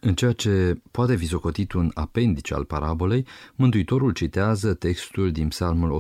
În ceea ce poate fi socotit un apendice al parabolei, Mântuitorul citează textul din Psalmul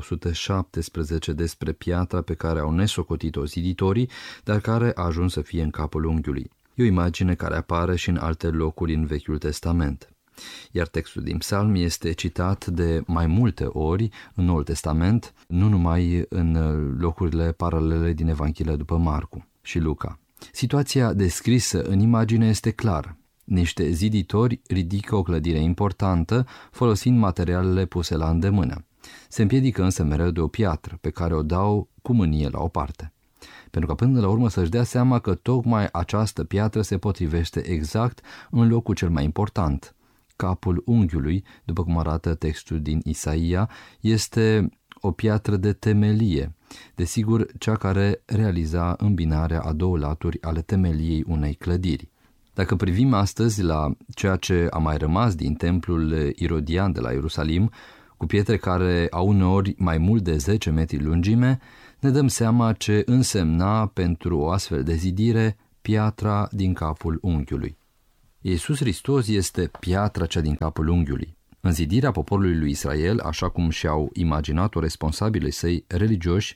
117 despre piatra pe care au nesocotit-o ziditorii, dar care a ajuns să fie în capul unghiului. E o imagine care apare și în alte locuri în Vechiul Testament. Iar textul din Psalm este citat de mai multe ori în Noul Testament, nu numai în locurile paralele din Evanghelia după Marcu și Luca. Situația descrisă în imagine este clară. Niște ziditori ridică o clădire importantă folosind materialele puse la îndemână. Se împiedică însă mereu de o piatră pe care o dau cu mânie la o parte. Pentru că până la urmă să-și dea seama că tocmai această piatră se potrivește exact în locul cel mai important. Capul unghiului, după cum arată textul din Isaia, este o piatră de temelie, desigur cea care realiza îmbinarea a două laturi ale temeliei unei clădiri. Dacă privim astăzi la ceea ce a mai rămas din templul irodian de la Ierusalim, cu pietre care au uneori mai mult de 10 metri lungime, ne dăm seama ce însemna pentru o astfel de zidire piatra din capul unghiului. Iisus Hristos este piatra cea din capul unghiului. În zidirea poporului lui Israel, așa cum și-au imaginat-o responsabilii săi religioși,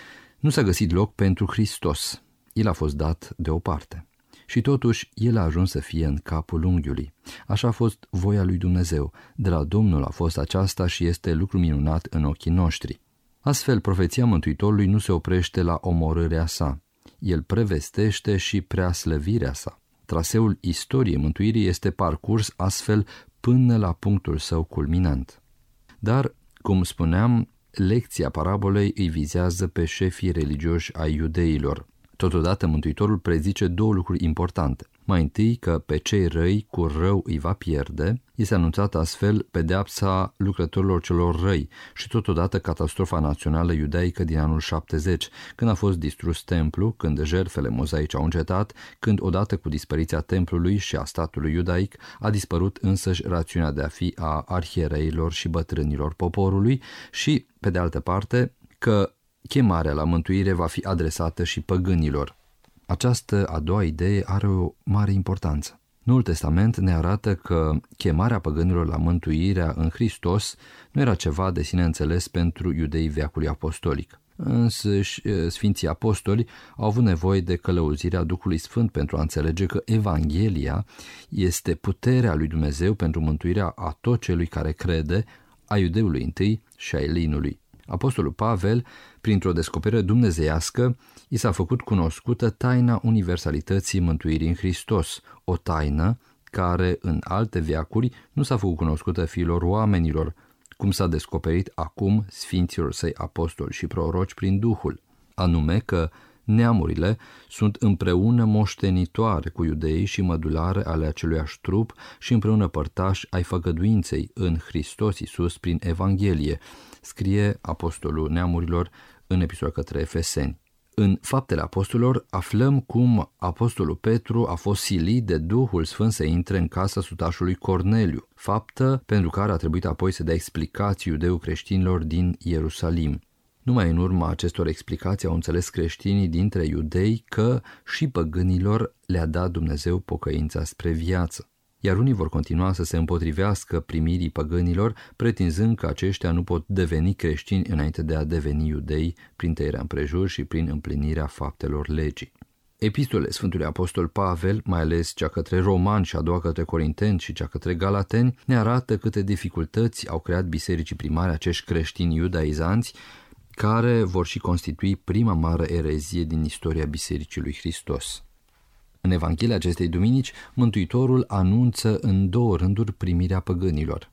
nu s-a găsit loc pentru Hristos. El a fost dat deoparte. Și totuși, el a ajuns să fie în capul unghiului. Așa a fost voia lui Dumnezeu. De la Domnul a fost aceasta și este lucru minunat în ochii noștri. Astfel, profeția Mântuitorului nu se oprește la omorârea sa. El prevestește și preaslăvirea sa. Traseul istoriei mântuirii este parcurs astfel până la punctul său culminant. Dar, cum spuneam, lecția parabolei îi vizează pe șefii religioși ai iudeilor. Totodată Mântuitorul prezice două lucruri importante. Mai întâi că pe cei răi cu rău îi va pierde, este anunțată astfel pedeapsa lucrătorilor celor răi și totodată catastrofa națională iudaică din anul 70, când a fost distrus templu, când jertfele mozaice au încetat, când odată cu dispariția templului și a statului iudaic a dispărut însăși rațiunea de a fi a arhiereilor și bătrânilor poporului și, pe de altă parte, că chemarea la mântuire va fi adresată și păgânilor. Această a doua idee are o mare importanță. Noul Testament ne arată că chemarea păgânilor la mântuirea în Hristos nu era ceva de sine înțeles pentru iudeii veacului apostolic. Însăși Sfinții Apostoli au avut nevoie de călăuzirea Duhului Sfânt pentru a înțelege că Evanghelia este puterea lui Dumnezeu pentru mântuirea a tot celui care crede, a iudeului întâi și a elinului. Apostolul Pavel, printr-o descoperire dumnezeiască, i s-a făcut cunoscută taina universalității mântuirii în Hristos, o taină care în alte veacuri nu s-a făcut cunoscută fiilor oamenilor, cum s-a descoperit acum sfinților săi apostoli și proroci prin Duhul, anume că neamurile sunt împreună moștenitoare cu iudeii și mădulare ale aceluiași trup și împreună părtași ai făgăduinței în Hristos Iisus prin Evanghelie, scrie apostolul neamurilor în epistola către Efeseni. În Faptele Apostolilor aflăm cum apostolul Petru a fost silit de Duhul Sfânt să intre în casa sutașului Corneliu, faptă pentru care a trebuit apoi să dea explicații iudeu-creștinilor din Ierusalim. Numai în urma acestor explicații au înțeles creștinii dintre iudei că și păgânilor le-a dat Dumnezeu pocăința spre viață. Iar unii vor continua să se împotrivească primirii păgânilor, pretinzând că aceștia nu pot deveni creștini înainte de a deveni iudei prin tăierea împrejur și prin împlinirea faptelor legii. Epistolele Sfântului Apostol Pavel, mai ales cea către romani și a doua către corinteni și cea către galateni, ne arată câte dificultăți au creat bisericii primare acești creștini iudaizanți, care vor și constitui prima mare erezie din istoria Bisericii lui Hristos. În Evanghelia acestei duminici, Mântuitorul anunță în două rânduri primirea păgânilor.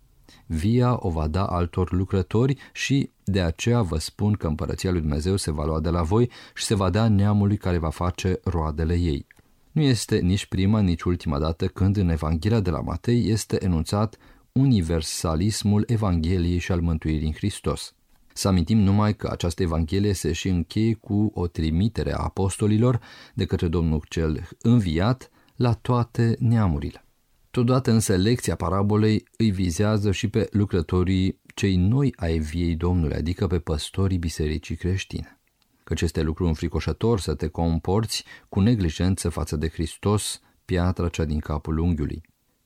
Via o va da altor lucrători și de aceea vă spun că împărăția lui Dumnezeu se va lua de la voi și se va da neamului care va face roadele ei. Nu este nici prima, nici ultima dată când în Evanghelia de la Matei este enunțat universalismul Evangheliei și al mântuirii în Hristos. Să amintim numai că această Evanghelie se și încheie cu o trimitere a apostolilor de către Domnul cel înviat la toate neamurile. Totodată însă lecția parabolei îi vizează și pe lucrătorii cei noi ai viei Domnului, adică pe păstorii bisericii creștine. Căci este lucru înfricoșător să te comporți cu neglijență față de Hristos, piatra cea din capul unghiului.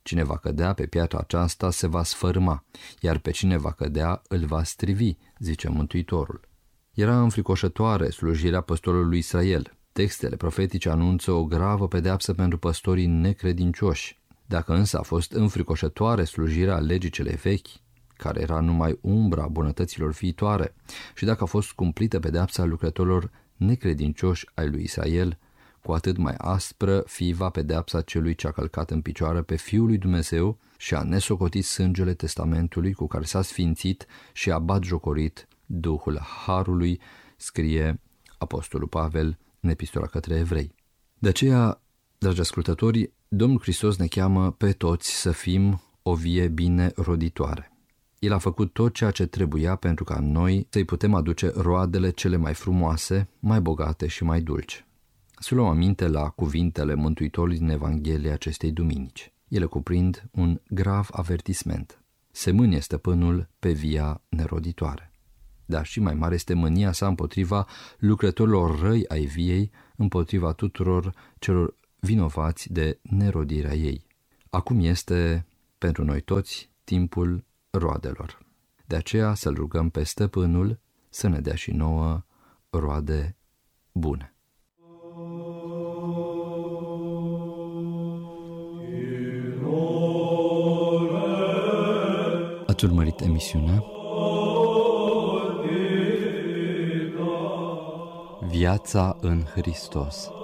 Cine va cădea pe piatra aceasta se va sfărâma, iar pe cine va cădea îl va strivi, zice Mântuitorul. Era înfricoșătoare slujirea păstorului Israel. Textele profetice anunță o gravă pedeapsă pentru păstorii necredincioși. Dacă însă a fost înfricoșătoare slujirea legii cele vechi, care era numai umbra bunătăților viitoare, și dacă a fost cumplită pedeapsa lucrătorilor necredincioși ai lui Israel, cu atât mai aspră va pedeapsa celui ce a călcat în picioare pe Fiul lui Dumnezeu și a nesocotit sângele testamentului cu care s-a sfințit și a batjocorit Duhul Harului, scrie Apostolul Pavel în Epistola către Evrei. De aceea, dragi ascultători, Domnul Hristos ne cheamă pe toți să fim o vie bine roditoare. El a făcut tot ceea ce trebuia pentru ca noi să-i putem aduce roadele cele mai frumoase, mai bogate și mai dulci. Să luăm aminte la cuvintele Mântuitorului din Evanghelia acestei duminici. Ele cuprind un grav avertisment. Se mânie stăpânul pe via neroditoare. Dar și mai mare este mânia sa împotriva lucrătorilor răi ai viei, împotriva tuturor celor vinovați de nerodirea ei. Acum este pentru noi toți timpul roadelor. De aceea să-L rugăm pe stăpânul să ne dea și nouă roade bune. Ați urmărit emisiunea Viața în Hristos.